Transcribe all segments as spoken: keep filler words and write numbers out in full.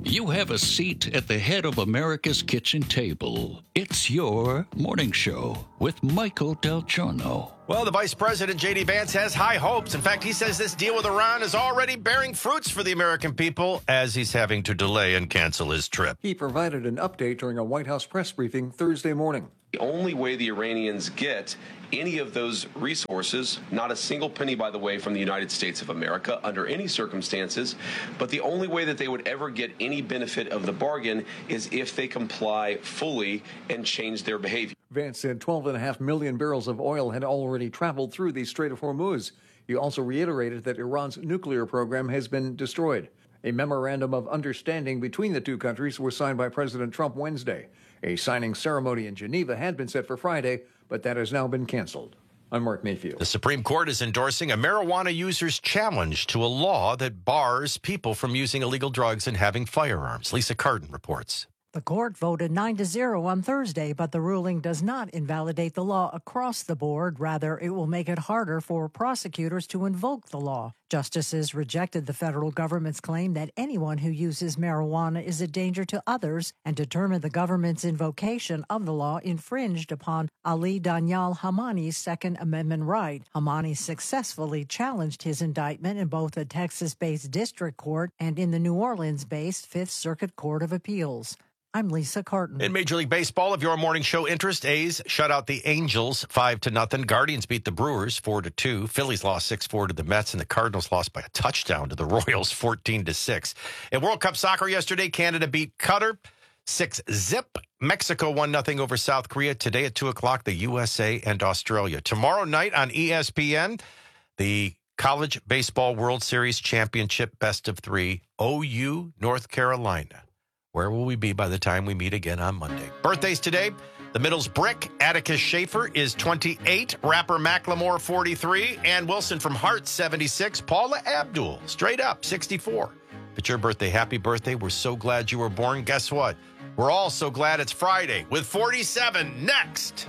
You have a seat at the head of America's kitchen table. It's your morning show with Michael Del Giorno. Well, the Vice President, J D. Vance, has high hopes. In fact, he says this deal with Iran is already bearing fruits for the American people as he's having to delay and cancel his trip. He provided an update during a White House press briefing Thursday morning. The only way the Iranians get any of those resources, not a single penny, by the way, from the United States of America under any circumstances, but the only way that they would ever get any benefit of the bargain is if they comply fully and change their behavior. Vance said twelve point five million barrels of oil had already traveled through the Strait of Hormuz. He also reiterated that Iran's nuclear program has been destroyed. A memorandum of understanding between the two countries was signed by President Trump Wednesday. A signing ceremony in Geneva had been set for Friday, but that has now been canceled. I'm Mark Mayfield. The Supreme Court is endorsing a marijuana user's challenge to a law that bars people from using illegal drugs and having firearms. Lisa Cardin reports. The court voted nine to zero on Thursday, but the ruling does not invalidate the law across the board. Rather, it will make it harder for prosecutors to invoke the law. Justices rejected the federal government's claim that anyone who uses marijuana is a danger to others and determined the government's invocation of the law infringed upon Ali Danyal Hamani's Second Amendment right. Hamani successfully challenged his indictment in both a Texas-based district court and in the New Orleans-based Fifth Circuit Court of Appeals. I'm Lisa Carton. In Major League Baseball, of your morning show interest, A's shut out the Angels five to nothing. Guardians beat the Brewers four to two. Phillies lost six four to the Mets, and the Cardinals lost by a touchdown to the Royals fourteen to six. In World Cup soccer yesterday, Canada beat Qatar six zip. Mexico won nothing over South Korea. Today at two o'clock, the U S A and Australia. Tomorrow night on E S P N, the College Baseball World Series Championship Best of Three, O U North Carolina. Where will we be by the time we meet again on Monday? Birthdays today. The Middle's Brick, Atticus Schaefer, is twenty-eight. Rapper Macklemore, forty-three. Ann Wilson from Heart, seventy-six. Paula Abdul, straight up, sixty-four. If it's your birthday, happy birthday. We're so glad you were born. Guess what? We're all so glad it's Friday with forty-seven next.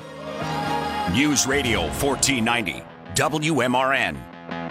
News Radio fourteen ninety, W M R N.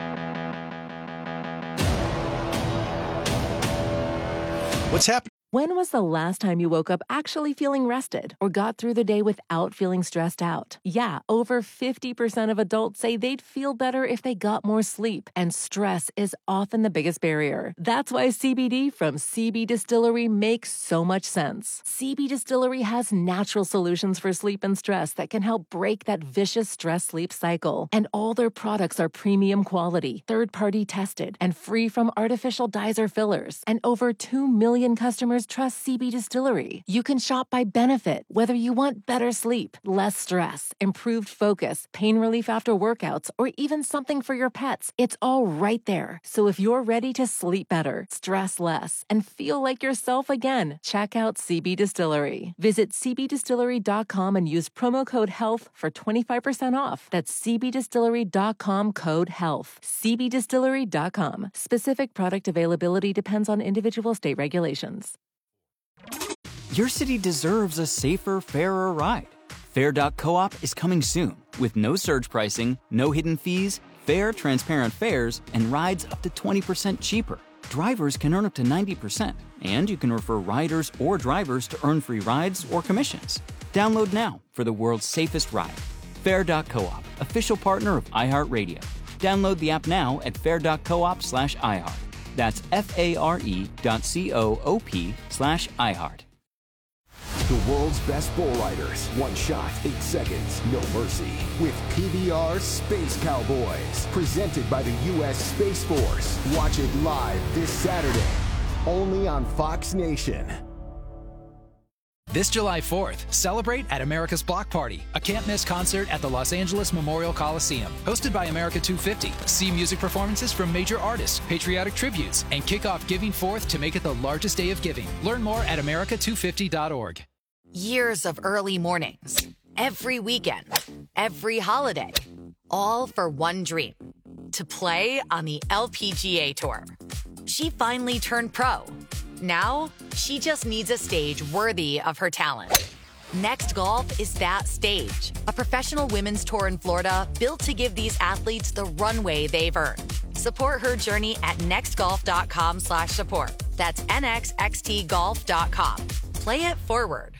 What's happening? When was the last time you woke up actually feeling rested or got through the day without feeling stressed out? Yeah, over fifty percent of adults say they'd feel better if they got more sleep, and stress is often the biggest barrier. That's why C B D from C B Distillery makes so much sense. C B Distillery has natural solutions for sleep and stress that can help break that vicious stress-sleep cycle. And all their products are premium quality, third-party tested, and free from artificial dyes or fillers. And over two million customers trust C B Distillery. You can shop by benefit, whether you want better sleep, less stress, improved focus, pain relief after workouts, or even something for your pets. It's all right there. So if you're ready to sleep better, stress less, and feel like yourself again, check out C B Distillery. Visit c b distillery dot com and use promo code HEALTH for twenty-five percent off. That's c b distillery dot com code HEALTH. c b distillery dot com. Specific product availability depends on individual state regulations. Your city deserves a safer, fairer ride. Fair dot coop is coming soon with no surge pricing, no hidden fees, fair, transparent fares, and rides up to twenty percent cheaper. Drivers can earn up to ninety percent, and you can refer riders or drivers to earn free rides or commissions. Download now for the world's safest ride. Fair dot coop, official partner of iHeartRadio. Download the app now at fair dot coop slash iHeart. That's F-A-R-E dot C-O-O-P slash iHeart. The world's best bull riders. One shot, eight seconds, no mercy. With P B R Space Cowboys. Presented by the U S Space Force. Watch it live this Saturday. Only on Fox Nation. This July fourth, celebrate at America's Block Party, a can't-miss concert at the Los Angeles Memorial Coliseum. Hosted by America two fifty, see music performances from major artists, patriotic tributes, and kick off Giving Fourth to make it the largest day of giving. Learn more at america two fifty dot org. Years of early mornings, every weekend, every holiday, all for one dream, to play on the L P G A Tour. She finally turned pro. Now, she just needs a stage worthy of her talent. Next Golf is that stage, a professional women's tour in Florida built to give these athletes the runway they've earned. Support her journey at nextgolf dot com slash support. That's N X X T golf dot com. Play it forward.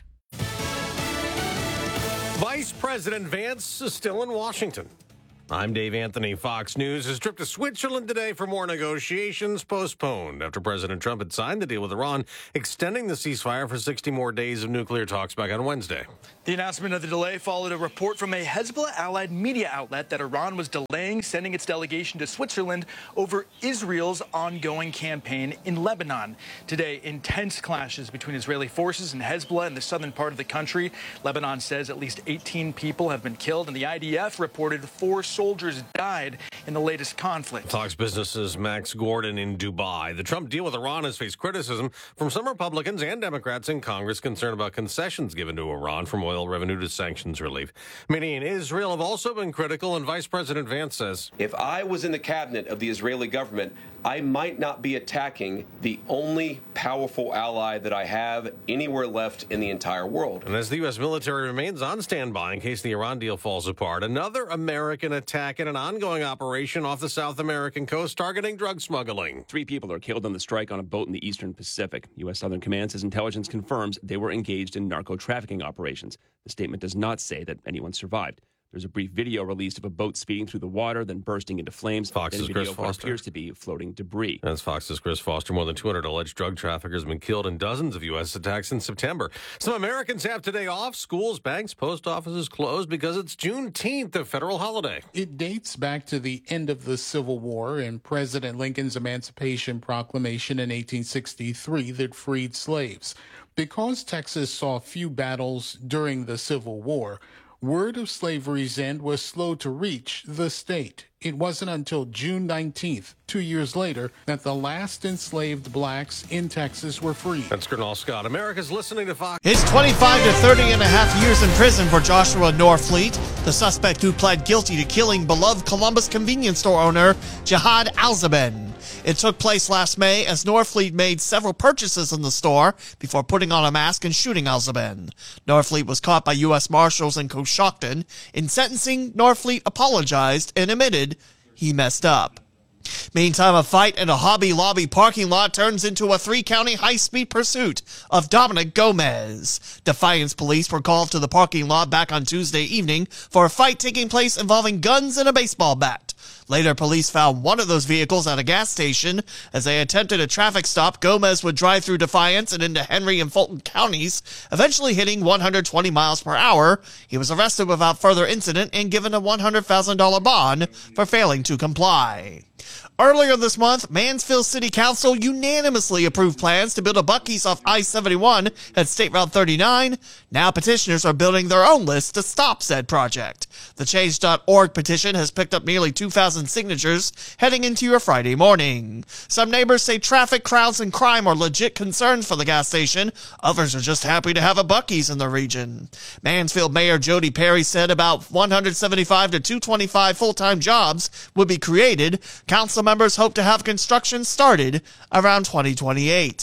Vice President Vance is still in Washington. I'm Dave Anthony. Fox News. His trip to Switzerland today for more negotiations postponed after President Trump had signed the deal with Iran, extending the ceasefire for sixty more days of nuclear talks back on Wednesday. The announcement of the delay followed a report from a Hezbollah-allied media outlet that Iran was delaying sending its delegation to Switzerland over Israel's ongoing campaign in Lebanon. Today, intense clashes between Israeli forces and Hezbollah in the southern part of the country. Lebanon says at least eighteen people have been killed, and the I D F reported four soldiers died in the latest conflict. Fox Business's Max Gordon in Dubai. The Trump deal with Iran has faced criticism from some Republicans and Democrats in Congress concerned about concessions given to Iran, from oil revenue to sanctions relief. Many in Israel have also been critical, and Vice President Vance says, if I was in the cabinet of the Israeli government, I might not be attacking the only powerful ally that I have anywhere left in the entire world. And as the U S military remains on standby in case the Iran deal falls apart, another American attack in an ongoing operation off the South American coast targeting drug smuggling. Three people are killed on the strike on a boat in the Eastern Pacific. U S Southern Command says intelligence confirms they were engaged in narco-trafficking operations. The statement does not say that anyone survived. There's a brief video released of a boat speeding through the water, then bursting into flames. Fox's then Chris video Foster. appears to be floating debris. That's Fox's Chris Foster. More than two hundred alleged drug traffickers have been killed in dozens of U S attacks in September. Some Americans have today off. Schools, banks, post offices closed because it's Juneteenth, a federal holiday. It dates back to the end of the Civil War and President Lincoln's Emancipation Proclamation in eighteen sixty-three that freed slaves. Because Texas saw few battles during the Civil War, word of slavery's end was slow to reach the state. It wasn't until June nineteenth, two years later, that the last enslaved blacks in Texas were freed. That's Gernal Scott. America's listening to Fox. It's twenty-five to thirty and a half years in prison for Joshua Norfleet, the suspect who pled guilty to killing beloved Columbus convenience store owner Jihad Alzaben. It took place last May as Norfleet made several purchases in the store before putting on a mask and shooting Alzaben. Norfleet was caught by U S Marshals in Coshocton. In sentencing, Norfleet apologized and admitted he messed up. Meantime, a fight in a Hobby Lobby parking lot turns into a three-county high-speed pursuit of Dominic Gomez. Defiance police were called to the parking lot back on Tuesday evening for a fight taking place involving guns and a baseball bat. Later, police found one of those vehicles at a gas station. As they attempted a traffic stop, Gomez would drive through Defiance and into Henry and Fulton counties, eventually hitting one hundred twenty miles per hour. He was arrested without further incident and given a one hundred thousand dollars bond for failing to comply. Earlier this month, Mansfield City Council unanimously approved plans to build a Buc-ee's off I seventy-one at State Route thirty-nine. Now petitioners are building their own list to stop said project. The change dot org petition has picked up nearly two thousand signatures heading into your Friday morning. Some neighbors say traffic, crowds, and crime are legit concerns for the gas station. Others are just happy to have a Buc-ee's in the region. Mansfield Mayor Jody Perry said about one hundred seventy-five to two hundred twenty-five full-time jobs would be created. Council members hope to have construction started around twenty twenty-eight.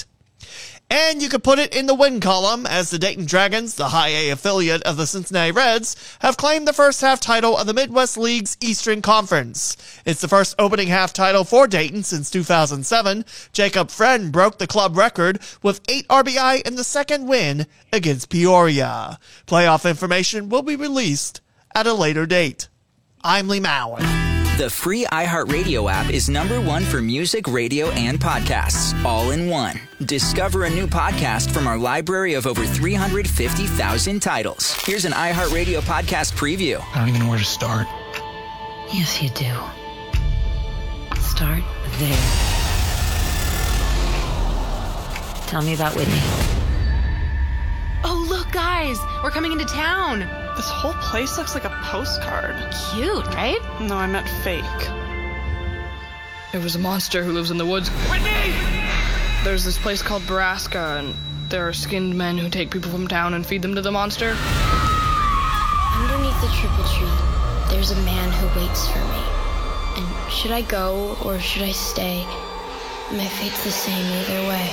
And you could put it in the win column, as the Dayton Dragons, the high A affiliate of the Cincinnati Reds, have claimed the first half title of the Midwest League's Eastern Conference. It's the first opening half title for Dayton since two thousand seven. Jacob Friend broke the club record with eight R B I in the second win against Peoria. Playoff information will be released at a later date. I'm Lee Mowen. The free iHeartRadio app is number one for music, radio, and podcasts, all in one. Discover a new podcast from our library of over three hundred fifty thousand titles. Here's an iHeartRadio podcast preview. I don't even know where to start. Yes, you do. Start there. Tell me about Whitney. Oh, look, guys. We're coming into town. This whole place looks like a postcard. Cute, right? No, I meant fake. It was a monster who lives in the woods. Whitney! There's this place called Baraska, and there are skinned men who take people from town and feed them to the monster. Underneath the triple tree, there's a man who waits for me. And should I go or should I stay? My fate's the same either way.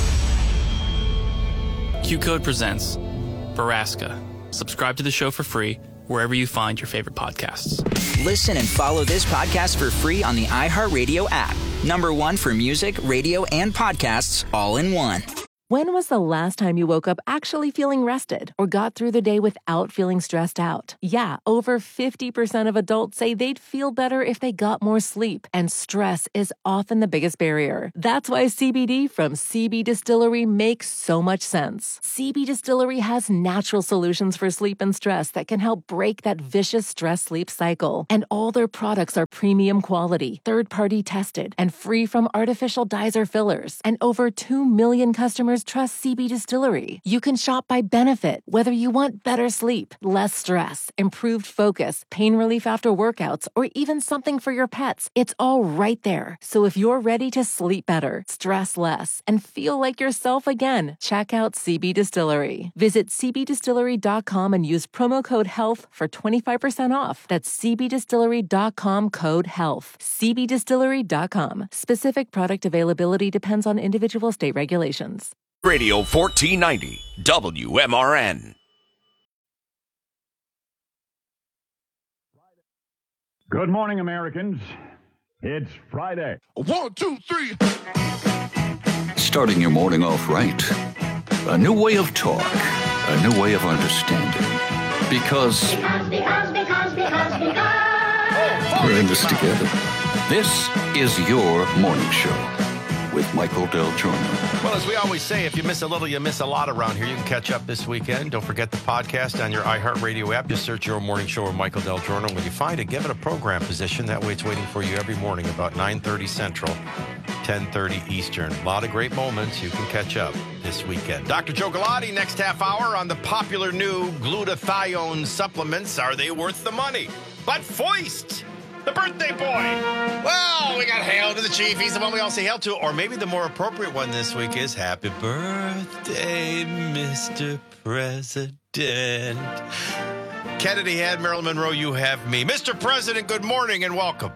Q-Code presents Baraska. Subscribe to the show for free wherever you find your favorite podcasts. Listen and follow this podcast for free on the iHeartRadio app, Number one for music, radio, and podcasts all in one. When was the last time you woke up actually feeling rested or got through the day without feeling stressed out? Yeah, over fifty percent of adults say they'd feel better if they got more sleep, and stress is often the biggest barrier. That's why C B D from C B Distillery makes so much sense. C B Distillery has natural solutions for sleep and stress that can help break that vicious stress-sleep cycle. And all their products are premium quality, third-party tested, and free from artificial dyes or fillers. And over two million customers trust C B Distillery. You can shop by benefit, whether you want better sleep, less stress, improved focus, pain relief after workouts, or even something for your pets. It's all right there. So if you're ready to sleep better, stress less, and feel like yourself again, check out C B Distillery. Visit c b distillery dot com and use promo code HEALTH for twenty-five percent off. That's c b distillery dot com code HEALTH. c b distillery dot com. Specific product availability depends on individual state regulations. Radio fourteen ninety, W M R N. Good morning, Americans. It's Friday. One, two, three. Starting your morning off right. A new way of talk. A new way of understanding. Because... Because, because, because, because, because. We're in this together. This is your morning show with Michael Del Giorno. Well, as we always say, if you miss a little, you miss a lot around here. You can catch up this weekend. Don't forget the podcast on your iHeartRadio app. Just search Your Morning Show with Michael Del Giorno. When you find it, give it a program position. That way it's waiting for you every morning about nine thirty Central, ten thirty Eastern. A lot of great moments. You can catch up this weekend. Doctor Joe Galati, next half hour on the popular new glutathione supplements. Are they worth the money? But Foist, the birthday boy. Well, we got hail to the chief. He's the one we all say hail to. Or maybe the more appropriate one this week is happy birthday, Mister President. Kennedy had Marilyn Monroe, you have me. Mister President, good morning and welcome.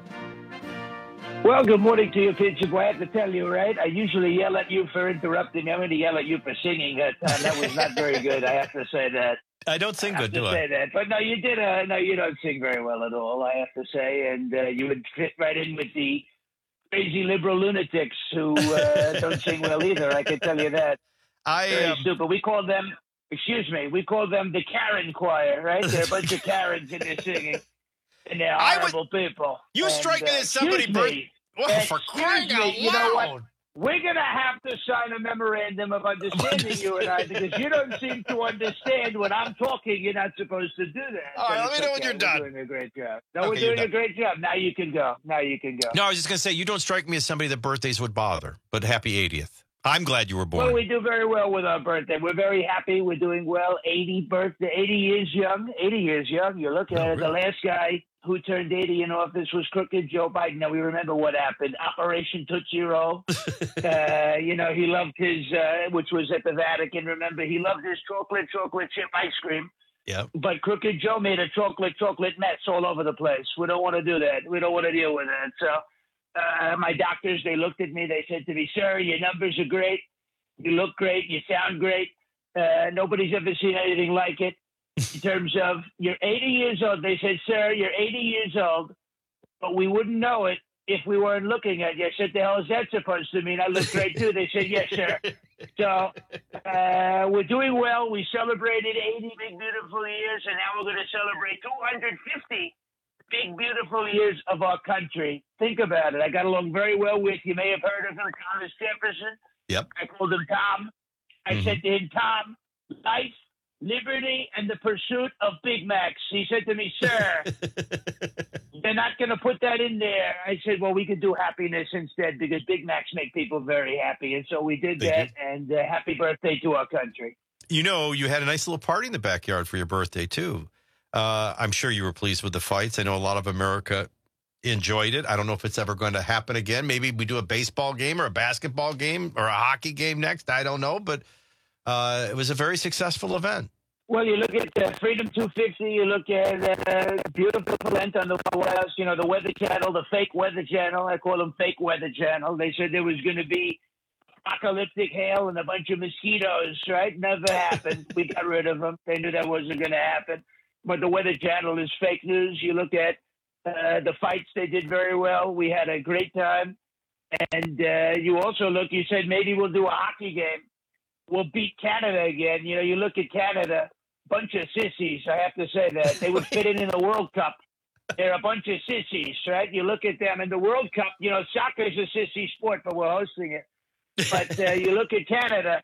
Well, good morning to you, Pitcher Boy. I have to tell you, right? I usually yell at you for interrupting. I'm going to yell at you for singing that time. That was not very good. I have to say that. I don't sing good, do I? I have to say that. But no, you did. Uh, no, you don't sing very well at all, I have to say. And uh, you would fit right in with the crazy liberal lunatics who uh, don't sing well either. I can tell you that. I Very um... stupid. We call them, excuse me, we call them the Karen choir, right? They're a bunch of Karens in their singing. And they're horrible would... people. You and, strike me uh, as somebody... Excuse me. Well, for crying me, out loud. You know what? We're going to have to sign a memorandum of understanding, you and I, because you don't seem to understand when I'm talking. You're not supposed to do that. All right, let me know okay. when you're we're done. We're doing a great job. No, Okay, we're you're doing a done. great job. Now you can go. Now you can go. No, I was just going to say, you don't strike me as somebody that birthdays would bother, but happy eightieth. I'm glad you were born. Well, we do very well with our birthday. We're very happy. We're doing well. eighty birthday, eighty years young. eighty years young. You look at Oh, it. really? The last guy who turned eighty in office was crooked Joe Biden. Now, we remember what happened. Operation Tootsie Roll. uh, you know, he loved his, uh, which was at the Vatican. Remember, he loved his chocolate, chocolate chip ice cream. Yep. But Crooked Joe made a chocolate, chocolate mess all over the place. We don't want to do that. We don't want to deal with that. So uh, my doctors, they looked at me. They said to me, sir, your numbers are great. You look great. You sound great. Uh, nobody's ever seen anything like it. In terms of, you're eighty years old. They said, sir, you're eighty years old, but we wouldn't know it if we weren't looking at you. I said, the hell is that supposed to mean? I look great, too. They said, yes, sir. So uh, we're doing well. We celebrated eighty big, beautiful years, and now we're going to celebrate two hundred fifty big, beautiful years of our country. Think about it. I got along very well with, you may have heard of him, Thomas Jefferson. Yep. I called him Tom. I Mm-hmm. said to him, Tom, life, liberty, and the pursuit of Big Macs. He said to me, sir, they're not going to put that in there. I said, well, we could do happiness instead because Big Macs make people very happy. And so we did They that. do. And uh, happy birthday to our country. You know, you had a nice little party in the backyard for your birthday, too. Uh, I'm sure you were pleased with the fights. I know a lot of America enjoyed it. I don't know if it's ever going to happen again. Maybe we do a baseball game or a basketball game or a hockey game next. I don't know. But uh, it was a very successful event. Well, you look at uh, Freedom two fifty, you look at uh, beautiful event on the what else? You know, the Weather Channel, the fake Weather Channel. I call them fake Weather Channel. They said there was going to be apocalyptic hail and a bunch of mosquitoes, right? Never happened. We got rid of them. They knew that wasn't going to happen. But the Weather Channel is fake news. You look at uh, the fights, they did very well. We had a great time. And uh, you also look, you said maybe we'll do a hockey game. We'll beat Canada again. You know, you look at Canada, bunch of sissies, I have to say that. They would fit in in the World Cup. They're a bunch of sissies, right? You look at them in the World Cup, you know, soccer is a sissy sport, but we're hosting it. But uh, you look at Canada,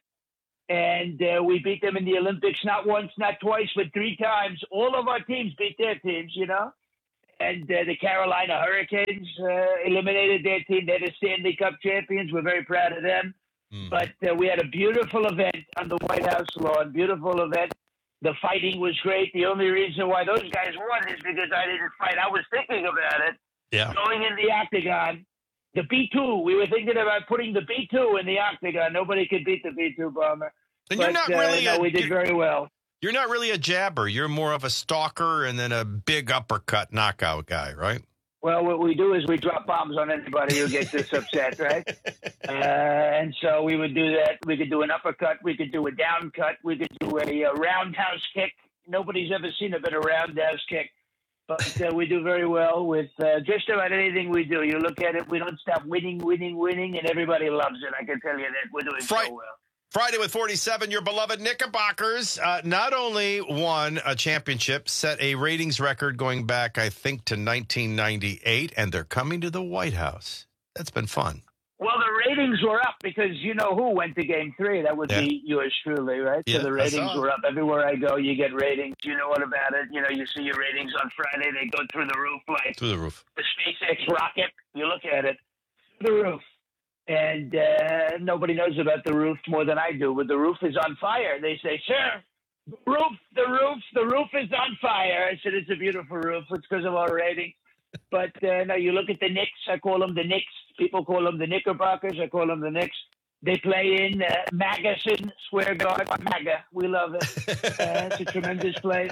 and uh, we beat them in the Olympics not once, not twice, but three times. All of our teams beat their teams, you know? And uh, the Carolina Hurricanes uh, eliminated their team. They're the Stanley Cup champions. We're very proud of them. Mm. But uh, we had a beautiful event on the White House lawn, beautiful event. The fighting was great. The only reason why those guys won is because I didn't fight. I was thinking about it. Yeah. Going in the octagon, the B two, we were thinking about putting the B two in the octagon. Nobody could beat the B two bomber. And but, you're not really uh, no, a, we did very well. You're not really a jabber. You're more of a stalker and then a big uppercut knockout guy, right? Well, what we do is we drop bombs on anybody who gets us upset, right? Uh, and so we would do that. We could do an uppercut. We could do a down cut. We could do a, a roundhouse kick. Nobody's ever seen a better roundhouse kick. But uh, we do very well with uh, just about anything we do. You look at it, we don't stop winning, winning, winning, and everybody loves it. I can tell you that. We're doing Fri- so well. Friday with forty-seven, your beloved Knickerbockers uh, not only won a championship, set a ratings record going back, I think, to nineteen ninety-eight, and they're coming to the White House. That's been fun. Well, the ratings were up because you know who went to game three. That would yeah. be yours truly, right? Yeah, so the ratings were up. Everywhere I go, you get ratings. You know what about it? You know, you see your ratings on Friday. They go through the roof like through the roof. The SpaceX rocket. You look at it, through the roof. And uh, nobody knows about the roof more than I do, but the roof is on fire. They say, sir, the roof, the roof, the roof is on fire. I said, it's a beautiful roof. It's because of our ratings. But uh, no, you look at the Knicks. I call them the Knicks. People call them the Knickerbockers. I call them the Knicks. They play in uh, Madison Square Garden. MAGA. We love it. Uh, it's a tremendous place.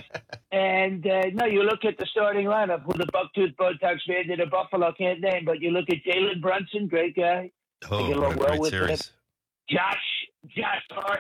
And uh, no, you look at the starting lineup who the Bucktooth Botox Bandit of Buffalo can't name, but you look at Jalen Brunson, great guy. Oh, get what a well great with series. It. Josh, Josh Hart,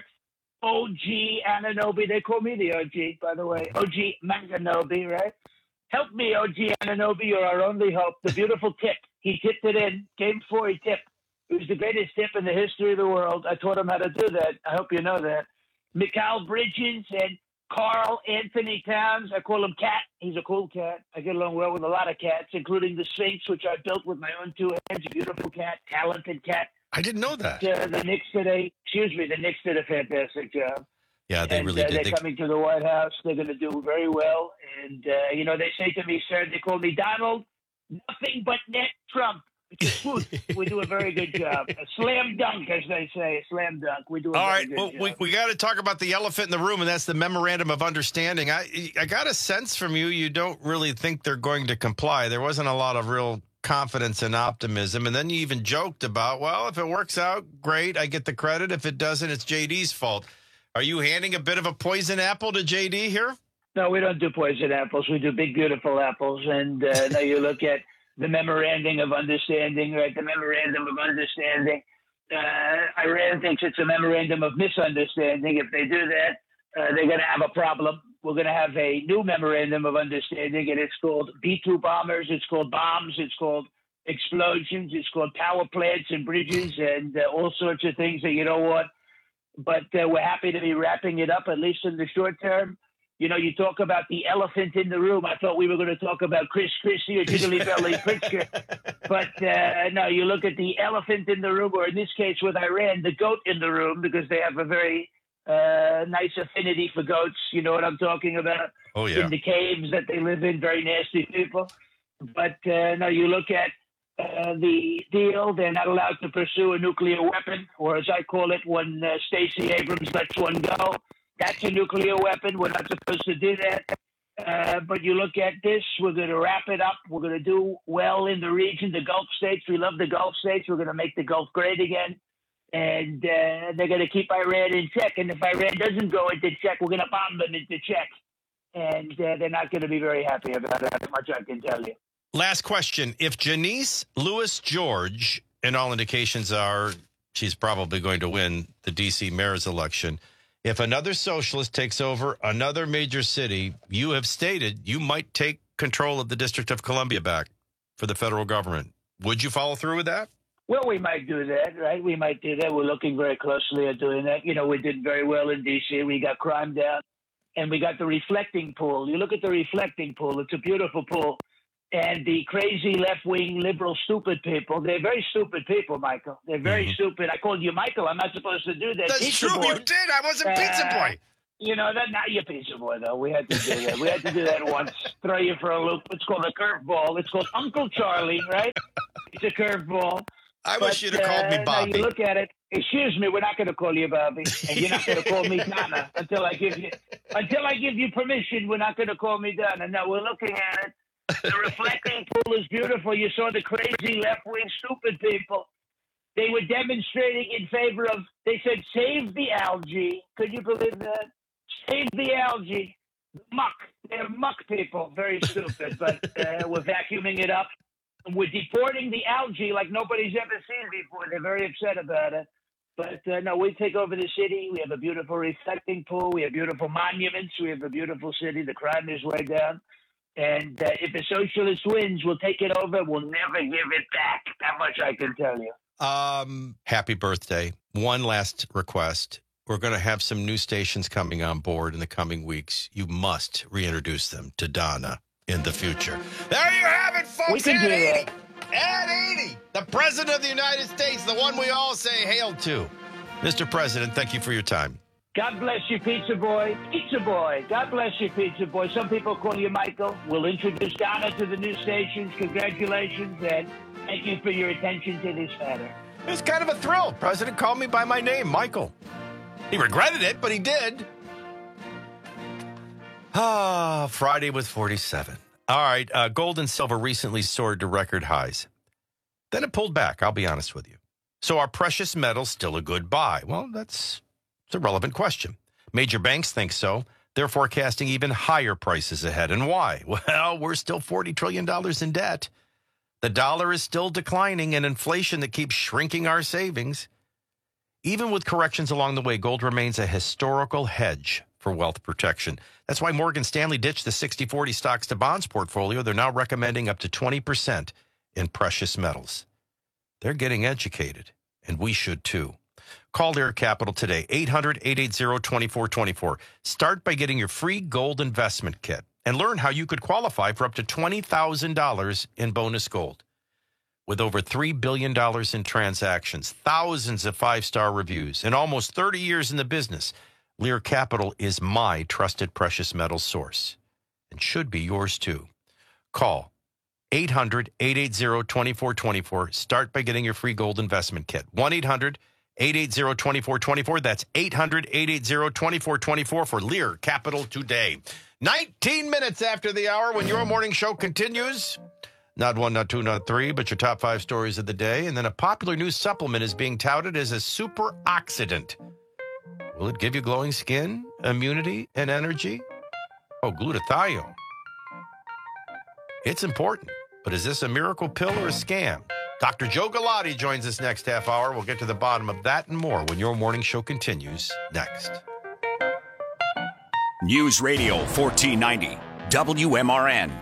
O G Anunoby. They call me the O G, by the way. O G Maganobi, right? Help me, O G Anunoby. You're our only hope. The beautiful tip. He tipped it in. Game four, he tipped. It was the greatest tip in the history of the world. I taught him how to do that. I hope you know that. Mikal Bridges and Carl Anthony Towns. I call him Cat. He's a cool cat. I get along well with a lot of cats, including the Sphinx, which I built with my own two hands. A beautiful cat, talented cat. I didn't know that. Uh, the Knicks did a, excuse me, the Knicks did a fantastic job. Yeah, they and, really uh, did. They're They... coming to the White House. They're going to do very well. And, uh, you know, they say to me, sir, they call me Donald, nothing but net Trump. Because we do a very good job. A slam dunk, as they say, a slam dunk. We do a All very right, good well, job. we, we got to talk about the elephant in the room, and that's the memorandum of understanding. I I got a sense from you, you don't really think they're going to comply. There wasn't a lot of real confidence and optimism. And then you even joked about, well, if it works out, great, I get the credit. If it doesn't, it's J D's fault. Are you handing a bit of a poison apple to J D here? No, we don't do poison apples. We do big, beautiful apples. And uh, now you look at the memorandum of understanding, right? The memorandum of understanding. Uh, Iran thinks it's a memorandum of misunderstanding. If they do that, uh, they're going to have a problem. We're going to have a new memorandum of understanding, and it's called B two bombers. It's called bombs. It's called explosions. It's called power plants and bridges and uh, all sorts of things that you don't want. But uh, we're happy to be wrapping it up, at least in the short term. You know, you talk about the elephant in the room. I thought we were going to talk about Chris Christie or Jiggly Belly Pritzker. But uh, no, you look at the elephant in the room, or in this case with Iran, the goat in the room, because they have a very uh, nice affinity for goats. You know what I'm talking about? Oh, yeah. In the caves that they live in, very nasty people. But uh, no, you look at uh, the deal. They're not allowed to pursue a nuclear weapon, or as I call it, when uh, Stacey Abrams lets one go. That's a nuclear weapon. We're not supposed to do that. Uh, but you look at this, we're going to wrap it up. We're going to do well in the region, the Gulf states. We love the Gulf states. We're going to make the Gulf great again. And uh, they're going to keep Iran in check. And if Iran doesn't go into check, we're going to bomb them into check. And uh, they're not going to be very happy about it, as much I can tell you. Last question. If Janice Lewis George, and all indications are she's probably going to win the D C mayor's election, if another socialist takes over another major city, you have stated you might take control of the District of Columbia back for the federal government. Would you follow through with that? Well, we might do that, right? We might do that. We're looking very closely at doing that. You know, we did very well in D C. We got crime down, and we got the reflecting pool. You look at the reflecting pool. It's a beautiful pool. And the crazy left-wing liberal stupid people, they're very stupid people, Michael. They're very mm-hmm. stupid. I called you Michael. I'm not supposed to do that. That's Pizza true. Boy. You did. I wasn't uh, Pizza Boy. You know, that not your Pizza Boy, though. We had to do that. We had to do that once. Throw you for a loop. It's called a curveball. It's called Uncle Charlie, right? It's a curveball. I but, wish you'd have uh, called me Bobby. Now you look at it. Excuse me, we're not going to call you Bobby, and you're not going to call me Donna until I give you until I give you permission. We're not going to call me Donna. No, we're looking at it. The reflecting pool is beautiful. You saw the crazy left-wing stupid people. They were demonstrating in favor of. They said, "Save the algae." Could you believe that? Save the algae. Muck. They're muck people. Very stupid, but uh, we're vacuuming it up. We're deporting the algae like nobody's ever seen before. They're very upset about it. But, uh, no, we take over the city. We have a beautiful reflecting pool. We have beautiful monuments. We have a beautiful city. The crime is way down. And uh, if a socialist wins, we'll take it over. We'll never give it back. That much I can tell you. Um, happy birthday. One last request. We're going to have some new stations coming on board in the coming weeks. You must reintroduce them to Donna in the future. There you have it, folks. We can at do eighty. that. At eighty. The President of the United States, the one we all say hail to. Mister President, thank you for your time. God bless you, Pizza Boy. Pizza Boy. God bless you, Pizza Boy. Some people call you Michael. We'll introduce Donna to the new stations. Congratulations, and thank you for your attention to this matter. It was kind of a thrill. President called me by my name, Michael. He regretted it, but he did. Ah, Friday with forty-seven. All right, uh, gold and silver recently soared to record highs. Then it pulled back, I'll be honest with you. So are precious metals still a good buy? Well, that's it's a relevant question. Major banks think so. They're forecasting even higher prices ahead. And why? Well, we're still forty trillion dollars in debt. The dollar is still declining and inflation that keeps shrinking our savings. Even with corrections along the way, gold remains a historical hedge for wealth protection. That's why Morgan Stanley ditched the sixty forty stocks to bonds portfolio. They're now recommending up to twenty percent in precious metals. They're getting educated, and we should too. Call Lear Capital today, eight hundred, eight eight zero, two four two four. Start by getting your free gold investment kit and learn how you could qualify for up to twenty thousand dollars in bonus gold. With over three billion dollars in transactions, thousands of five-star reviews, and almost thirty years in the business, Lear Capital is my trusted precious metals source and should be yours too. Call eight hundred, eight eight zero, two four two four. Start by getting your free gold investment kit. one eight hundred, eight eight zero, two four two four. That's eight hundred, eight eight zero, two four two four for Lear Capital today. nineteen minutes after the hour when your morning show continues. Not one, not two, not three, but your top five stories of the day. And then a popular new supplement is being touted as a super oxidant. Will it give you glowing skin, immunity, and energy? Oh, glutathione. It's important, but is this a miracle pill or a scam? Doctor Joe Galati joins us next half hour. We'll get to the bottom of that and more when your morning show continues next. News Radio fourteen ninety, W M R N.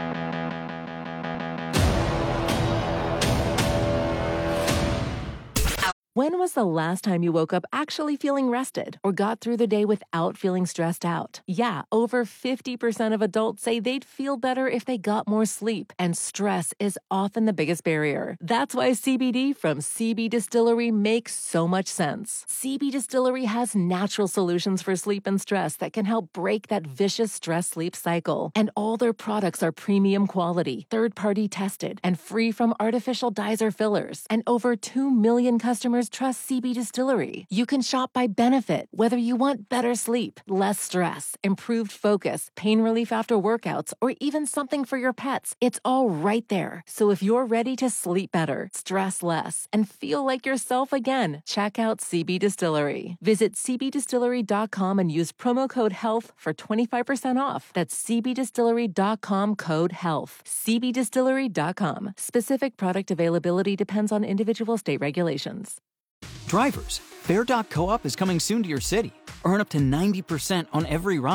When was the last time you woke up actually feeling rested or got through the day without feeling stressed out? Yeah, over fifty percent of adults say they'd feel better if they got more sleep, and stress is often the biggest barrier. That's why C B D from C B Distillery makes so much sense. C B Distillery has natural solutions for sleep and stress that can help break that vicious stress-sleep cycle. And all their products are premium quality, third-party tested, and free from artificial dyes or fillers. And over two million customers trust C B Distillery. You can shop by benefit, whether you want better sleep, less stress, improved focus, pain relief after workouts, or even something for your pets. It's all right there. So if you're ready to sleep better, stress less, and feel like yourself again, check out C B Distillery. Visit c b distillery dot com and use promo code HEALTH for twenty-five percent off. That's c b distillery dot com code HEALTH. c b distillery dot com. Specific product availability depends on individual state regulations. Drivers, Bear dot Co-op is coming soon to your city. Earn up to ninety percent on every ride.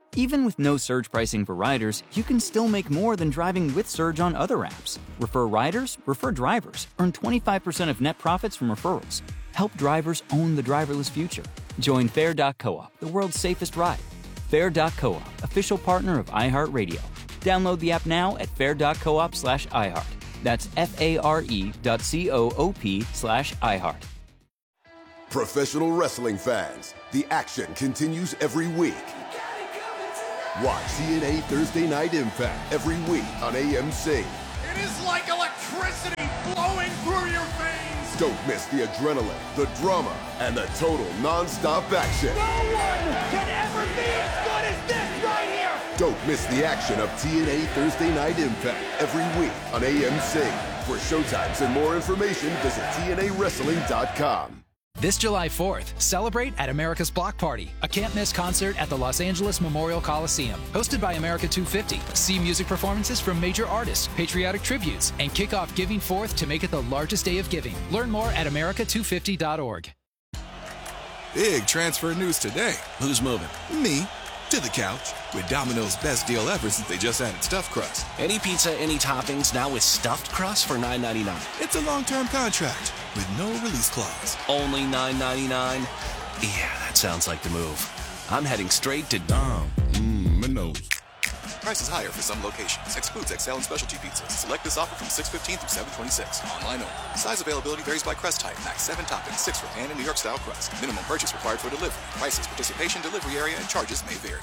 Even with no surge pricing for riders, you can still make more than driving with Surge on other apps. Refer riders, refer drivers. Earn twenty-five percent of net profits from referrals. Help drivers own the driverless future. Join Fair dot coop, the world's safest ride. Fair dot coop, official partner of iHeartRadio. Download the app now at fair dot coop slash iHeart. That's F-A-R-E dot C-O-O-P slash iHeart. Professional wrestling fans, the action continues every week. Watch T N A Thursday Night Impact every week on A M C. It is like electricity flowing through your veins. Don't miss the adrenaline, the drama, and the total non-stop action. No one can ever be as good as this right here. Don't miss the action of T N A Thursday Night Impact every week on A M C. For showtimes and more information, visit T N A wrestling dot com. This July fourth, celebrate at America's Block Party, a can't-miss concert at the Los Angeles Memorial Coliseum. Hosted by America two fifty, see music performances from major artists, patriotic tributes, and kick off Giving Fourth to make it the largest day of giving. Learn more at America two fifty dot org. Big transfer news today. Who's moving? Me. To the couch. With Domino's best deal ever since they just added stuffed crust. Any pizza, any toppings, now with stuffed crust for nine ninety-nine. It's a long-term contract with no release clause. Only nine ninety-nine? Yeah, that sounds like the move. I'm heading straight to Dom. Mmm, Minos. Price is higher for some locations. Excludes X L and specialty pizzas. Select this offer from six fifteen through seven twenty-six. Online only. Size availability varies by crust type. Max seven toppings, six for pan and New York style crust. Minimum purchase required for delivery. Prices, participation, delivery area, and charges may vary.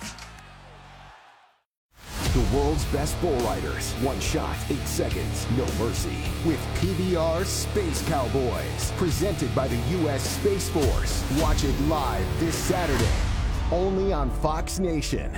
The world's best bull riders. One shot, eight seconds, no mercy. With P B R Space Cowboys. Presented by the U S Space Force. Watch it live this Saturday. Only on Fox Nation.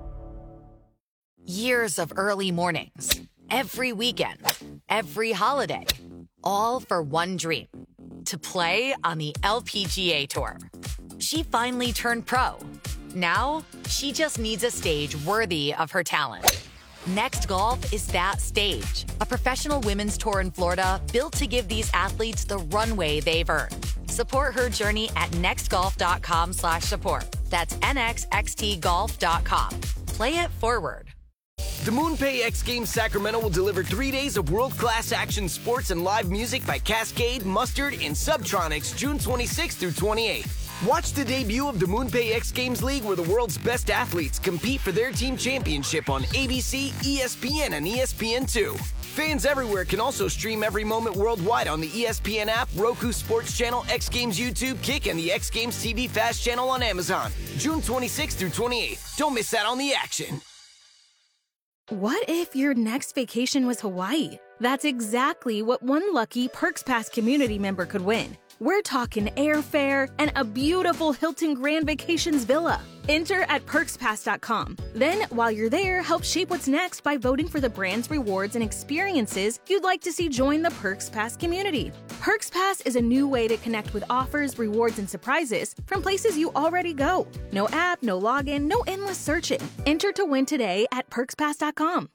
Years of early mornings, every weekend, every holiday, all for one dream, to play on the L P G A Tour. She finally turned pro. Now, she just needs a stage worthy of her talent. Next Golf is that stage, a professional women's tour in Florida built to give these athletes the runway they've earned. Support her journey at nextgolf.com slash support. That's N X X T golf dot com. Play it forward. The MoonPay X Games Sacramento will deliver three days of world-class action sports and live music by Cascade, Mustard, and Subtronics June twenty-sixth through twenty-eighth. Watch the debut of the MoonPay X Games League where the world's best athletes compete for their team championship on A B C, E S P N, and E S P N two. Fans everywhere can also stream every moment worldwide on the E S P N app, Roku Sports Channel, X Games YouTube, Kick, and the X Games T V Fast Channel on Amazon. June twenty-sixth through twenty-eighth. Don't miss out on the action. What if your next vacation was Hawaii? That's exactly what one lucky Perks Pass community member could win. We're talking airfare and a beautiful Hilton Grand Vacations villa. Enter at perks pass dot com. Then, while you're there, help shape what's next by voting for the brands, rewards, and experiences you'd like to see join the Perks Pass community. Perks Pass is a new way to connect with offers, rewards, and surprises from places you already go. No app, no login, no endless searching. Enter to win today at perks pass dot com.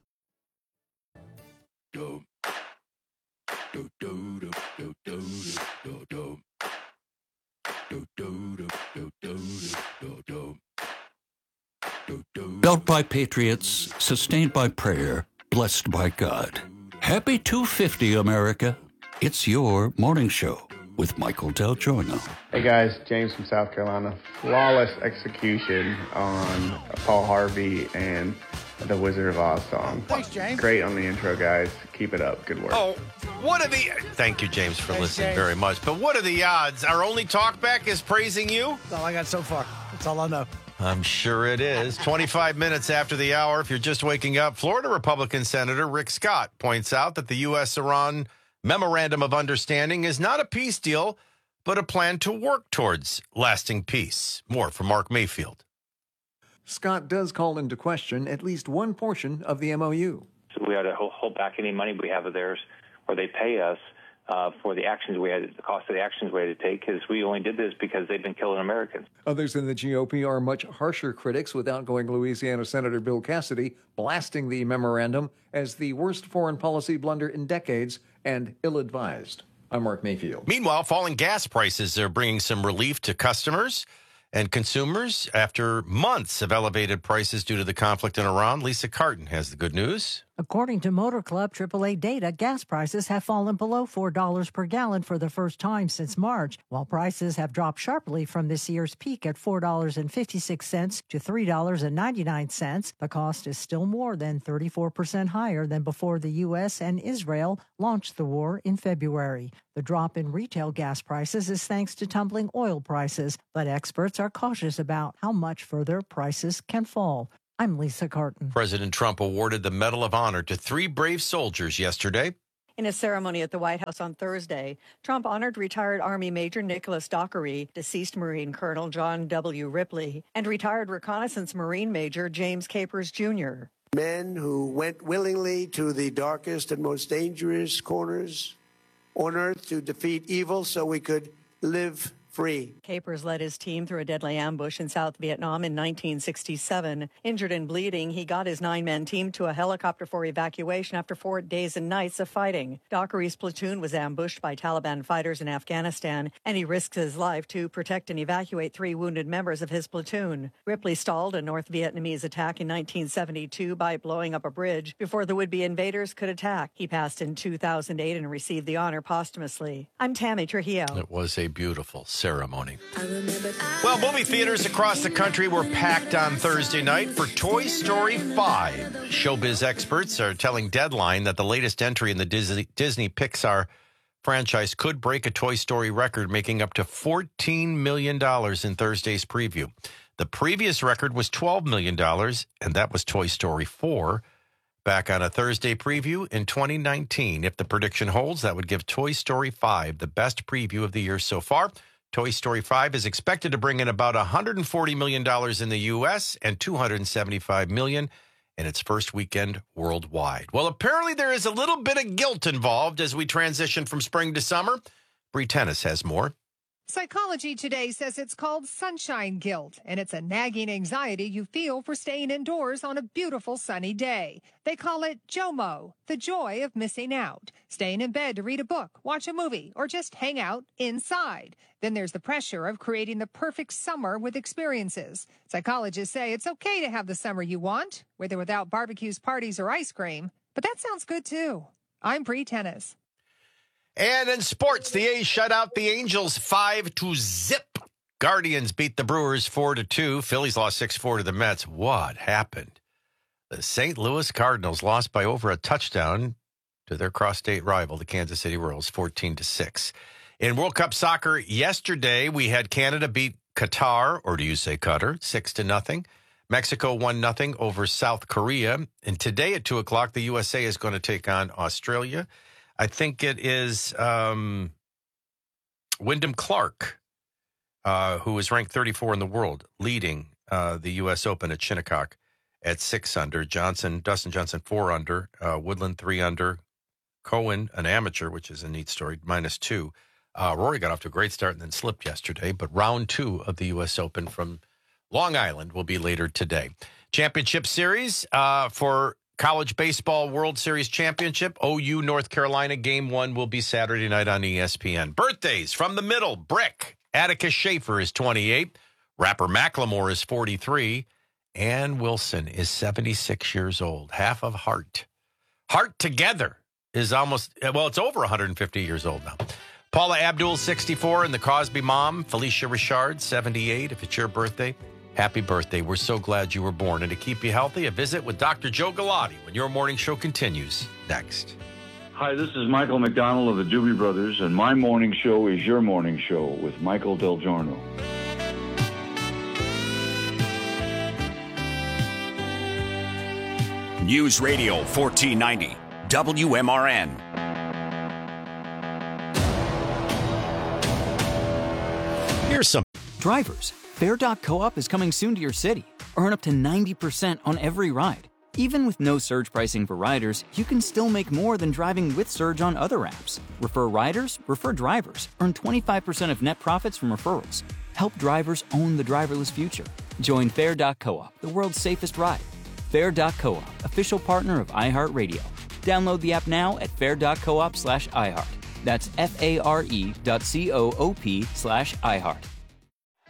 Built by patriots, sustained by prayer, blessed by God. Happy two fifty, America. It's your morning show with Michael Del Giorno. Hey guys, James from South Carolina. Flawless execution on Paul Harvey and the Wizard of Oz song. Thanks, James. Great on the intro, guys. Keep it up. Good work. Oh, what are the... Thank you, James, for Thanks, listening James. very much. But what are the odds? Our only talkback is praising you? That's all I got so far. That's all I know. I'm sure it is. twenty-five minutes after the hour, if you're just waking up, Florida Republican Senator Rick Scott points out that the U S Iran Memorandum of Understanding is not a peace deal, but a plan to work towards lasting peace. More from Mark Mayfield. Scott does call into question at least one portion of the M O U. So we ought to hold back any money we have of theirs, or they pay us uh, for the actions we had, the cost of the actions we had to take, because we only did this because they've been killing Americans. Others in the G O P are much harsher critics, with outgoing Louisiana Senator Bill Cassidy blasting the memorandum as the worst foreign policy blunder in decades and ill-advised. I'm Mark Mayfield. Meanwhile, falling gas prices are bringing some relief to customers. And consumers, after months of elevated prices due to the conflict in Iran, Lisa Carton has the good news. According to Motor Club triple A data, gas prices have fallen below four dollars per gallon for the first time since March, while prices have dropped sharply from this year's peak at four dollars and fifty-six cents to three dollars and ninety-nine cents. The cost is still more than thirty-four percent higher than before the U S and Israel launched the war in February. The drop in retail gas prices is thanks to tumbling oil prices, but experts are cautious about how much further prices can fall. I'm Lisa Carton. President Trump awarded the Medal of Honor to three brave soldiers yesterday. In a ceremony at the White House on Thursday, Trump honored retired Army Major Nicholas Dockery, deceased Marine Colonel John W. Ripley, and retired Reconnaissance Marine Major James Capers Junior Men who went willingly to the darkest and most dangerous corners on earth to defeat evil so we could live free. Capers led his team through a deadly ambush in South Vietnam in nineteen sixty-seven. Injured and bleeding, he got his nine-man team to a helicopter for evacuation after four days and nights of fighting. Dockery's platoon was ambushed by Taliban fighters in Afghanistan, and he risked his life to protect and evacuate three wounded members of his platoon. Ripley stalled a North Vietnamese attack in nineteen seventy-two by blowing up a bridge before the would-be invaders could attack. He passed in two thousand eight and received the honor posthumously. I'm Tammy Trujillo. It was a beautiful ceremony. Well, movie theaters across the country were packed on Thursday night for Toy Story five. Showbiz experts are telling Deadline that the latest entry in the Disney, Disney Pixar franchise could break a Toy Story record, making up to fourteen million dollars in Thursday's preview. The previous record was twelve million dollars, and that was Toy Story four. Back on a Thursday preview in twenty nineteen. If the prediction holds, that would give Toy Story five the best preview of the year so far. Toy Story five is expected to bring in about one hundred forty million dollars in the U S and two hundred seventy-five million dollars in its first weekend worldwide. Well, apparently there is a little bit of guilt involved as we transition from spring to summer. Bree Tennis has more. Psychology Today says it's called sunshine guilt, and it's a nagging anxiety you feel for staying indoors on a beautiful sunny day. They call it JOMO, the joy of missing out, staying in bed to read a book, watch a movie, or just hang out inside. Then there's the pressure of creating the perfect summer with experiences. Psychologists say it's okay to have the summer you want, with or without barbecues, parties, or ice cream. But that sounds good, too. I'm Bree Tennis. And in sports, the A's shut out the Angels five to zip. Guardians beat the Brewers four to two. Phillies lost six four to the Mets. What happened? The Saint Louis Cardinals lost by over a touchdown to their cross-state rival, the Kansas City Royals, fourteen to six. In World Cup soccer yesterday, we had Canada beat Qatar, or do you say Qatar, six to nothing. Mexico won nothing over South Korea. And today at two o'clock, the U S A is going to take on Australia. I think it is um, Wyndham Clark, uh, who is ranked thirty-four in the world, leading uh, the U S Open at Shinnecock at six under. Johnson, Dustin Johnson, four under. Uh, Woodland, three under. Cohen, an amateur, which is a neat story, minus two. Uh, Rory got off to a great start and then slipped yesterday. But round two of the U S Open from Long Island will be later today. Championship Series uh, for College Baseball World Series Championship, O U North Carolina. Game one will be Saturday night on E S P N. Birthdays from the middle. Brick. Atticus Schaefer is twenty-eight. Rapper Macklemore is forty-three. Ann Wilson is seventy-six years old. Half of Heart. Heart Together is almost, well, it's over one hundred fifty years old now. Paula Abdul, sixty-four, and the Cosby Mom, Felicia Richard, seventy-eight. If it's your birthday, happy birthday. We're so glad you were born. And to keep you healthy, a visit with Doctor Joe Galati when your morning show continues next. Hi, this is Michael McDonald of the Doobie Brothers, and my morning show is your morning show with Michael Del Giorno. News Radio fourteen ninety, W M R N. Here's some. Drivers, Fair Doc Co-op is coming soon to your city. Earn up to ninety percent on every ride. Even with no surge pricing for riders, you can still make more than driving with surge on other apps. Refer riders, refer drivers. Earn twenty-five percent of net profits from referrals. Help drivers own the driverless future. Join Fair Doc Co-op, the world's safest ride. Fair Doc Co-op, official partner of iHeartRadio. Download the app now at fair.coop slash iHeart. That's F-A-R-E dot C-O-O-P slash iHeart.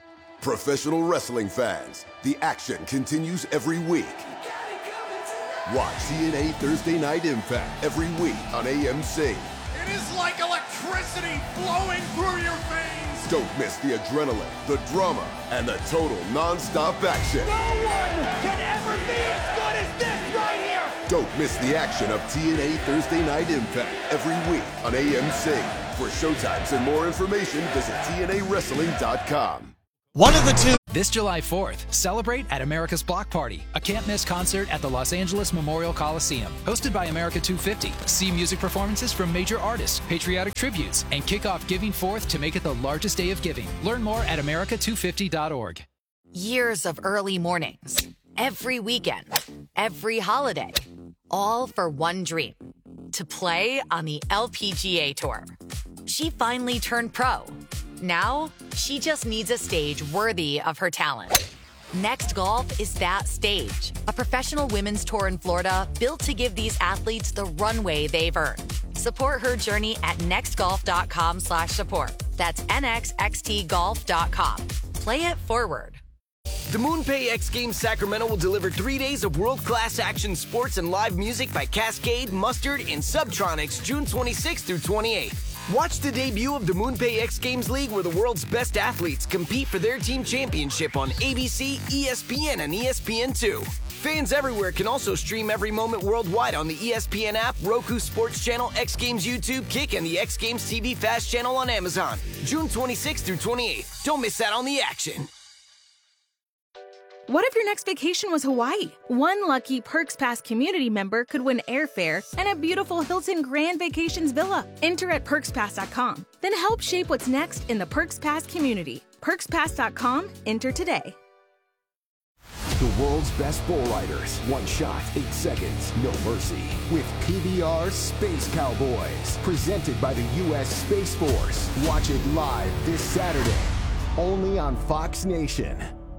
Professional wrestling fans, the action continues every week. Watch T N A Thursday Night Impact every week on A M C. It is like electricity flowing through your veins. Don't miss the adrenaline, the drama, and the total non-stop action. No one can ever be as good as this right here. Don't miss the action of T N A Thursday Night Impact every week on A M C. For showtimes and more information, visit T N A wrestling dot com. One of the two. This July fourth, celebrate at America's Block Party, a can't-miss concert at the Los Angeles Memorial Coliseum. Hosted by America two fifty. See music performances from major artists, patriotic tributes, and kick off Giving Fourth to make it the largest day of giving. Learn more at America two fifty dot org. Years of early mornings, every weekend, every holiday, all for one dream, to play on the L P G A Tour. She finally turned pro. Now, she just needs a stage worthy of her talent. Next Golf is that stage. A professional women's tour in Florida built to give these athletes the runway they've earned. Support her journey at nextgolf.com slash support. That's N X X T golf dot com. Play it forward. The MoonPay X Games Sacramento will deliver three days of world-class action sports and live music by Cascade, Mustard, and Subtronics June twenty-sixth through twenty-eighth. Watch the debut of the MoonPay X Games League, where the world's best athletes compete for their team championship on A B C, E S P N, and E S P N two. Fans everywhere can also stream every moment worldwide on the E S P N app, Roku Sports Channel, X Games YouTube, Kick, and the X Games T V Fast Channel on Amazon. June twenty-sixth through twenty-eighth. Don't miss out on the action. What if your next vacation was Hawaii? One lucky Perks Pass community member could win airfare and a beautiful Hilton Grand Vacations villa. Enter at perks pass dot com. Then help shape what's next in the Perks Pass community. perks pass dot com. Enter today. The world's best bull riders. One shot, eight seconds, no mercy. With P B R Space Cowboys. Presented by the U S Space Force. Watch it live this Saturday. Only on Fox Nation.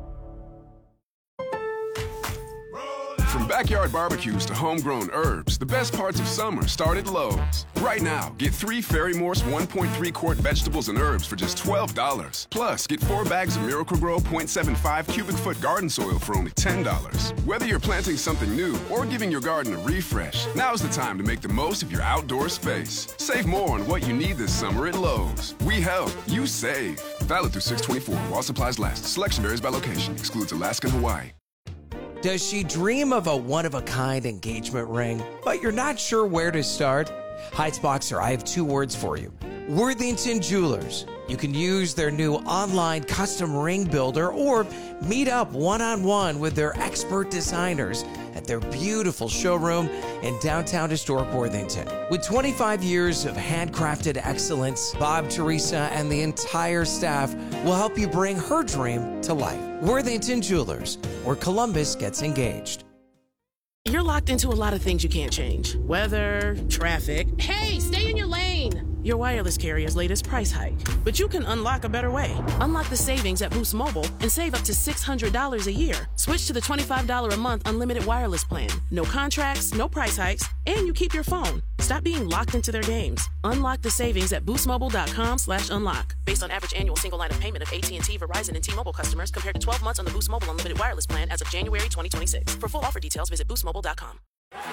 From backyard barbecues to homegrown herbs, the best parts of summer start at Lowe's. Right now, get three Ferry Morse one point three quart vegetables and herbs for just twelve dollars. Plus, get four bags of Miracle-Gro point seven five cubic foot garden soil for only ten dollars. Whether you're planting something new or giving your garden a refresh, now's the time to make the most of your outdoor space. Save more on what you need this summer at Lowe's. We help, you save. Valid through six twenty-four while supplies last. Selection varies by location. Excludes Alaska and Hawaii. Does she dream of a one-of-a-kind engagement ring, but you're not sure where to start? Heights Boxer, I have two words for you. Worthington Jewelers. You can use their new online custom ring builder or meet up one-on-one with their expert designers at their beautiful showroom in downtown historic Worthington. With twenty-five years of handcrafted excellence, Bob, Teresa, and the entire staff will help you bring her dream to life. Worthington Jewelers, where Columbus gets engaged. You're locked into a lot of things you can't change. Weather, traffic. Hey, stay in your lane! Your wireless carrier's latest price hike. But you can unlock a better way. Unlock the savings at Boost Mobile and save up to six hundred dollars a year. Switch to the twenty-five dollars a month unlimited wireless plan. No contracts, no price hikes, and you keep your phone. Stop being locked into their games. Unlock the savings at boostmobile.com slash unlock. Based on average annual single line of payment of A T and T, Verizon, and T-Mobile customers compared to twelve months on the Boost Mobile unlimited wireless plan as of January twenty twenty-six. For full offer details, visit boost mobile dot com.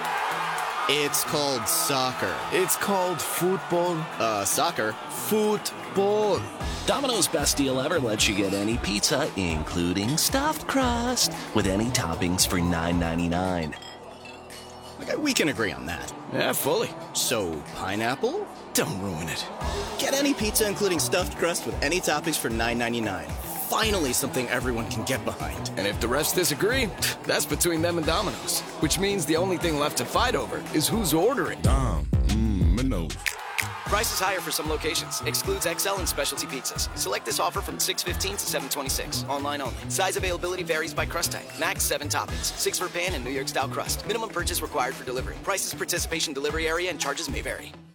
It's called soccer. It's called football. Uh, soccer. Football. Domino's best deal ever lets you get any pizza, including stuffed crust, with any toppings for nine ninety-nine. Okay, we can agree on that. Yeah, fully. So, pineapple? Don't ruin it. Get any pizza, including stuffed crust, with any toppings for nine ninety-nine. Finally, something everyone can get behind. And if the refs disagree, that's between them and Domino's. Which means the only thing left to fight over is who's ordering. Dom, mmm, Minos. Price is higher for some locations. Excludes X L and specialty pizzas. Select this offer from six fifteen to seven twenty-six. Online only. Size availability varies by crust type. Max seven toppings. Six for pan and New York style crust. Minimum purchase required for delivery. Prices, participation, delivery area, and charges may vary.